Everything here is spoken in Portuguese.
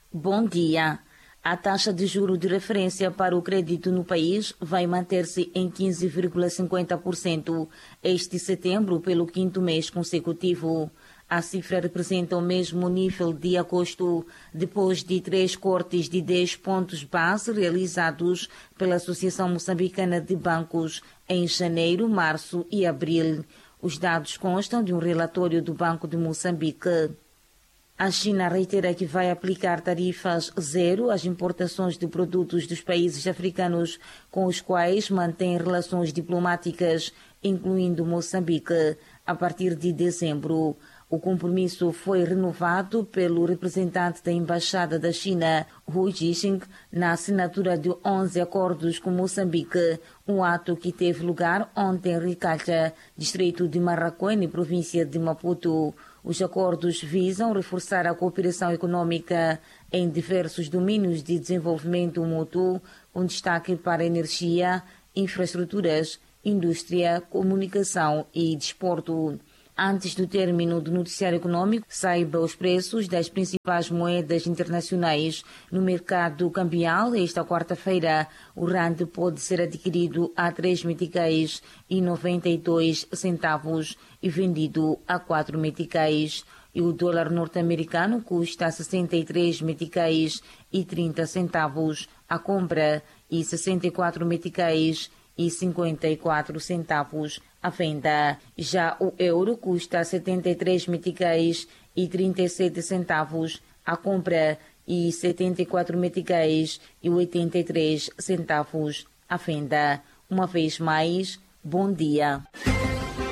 Bom dia. A taxa de juro de referência para o crédito no país vai manter-se em 15,50% este setembro pelo quinto mês consecutivo. A cifra representa o mesmo nível de agosto, depois de 3 cortes de 10 pontos base realizados pela Associação Moçambicana de Bancos em janeiro, março e abril. Os dados constam de um relatório do Banco de Moçambique. A China reitera que vai aplicar tarifas zero às importações de produtos dos países africanos com os quais mantém relações diplomáticas, incluindo Moçambique, a partir de dezembro. O compromisso foi renovado pelo representante da Embaixada da China, Hu Jixing, na assinatura de 11 acordos com Moçambique, um ato que teve lugar ontem em Ricalha, distrito de Marraquene, província de Maputo. Os acordos visam reforçar a cooperação econômica em diversos domínios de desenvolvimento mútuo, com destaque para energia, infraestruturas, indústria, comunicação e desporto. Antes do término do noticiário econômico, saiba os preços das principais moedas internacionais no mercado cambial. Esta quarta-feira, o rand pode ser adquirido a 3 meticais e 92 centavos e vendido a 4 meticais. E o dólar norte-americano custa 63 meticais e 30 centavos a compra e 64 meticais e 54 centavos à venda. Já o euro custa 73 meticais e 37 centavos à compra e 74 meticais e 83 centavos à venda. Uma vez mais, bom dia.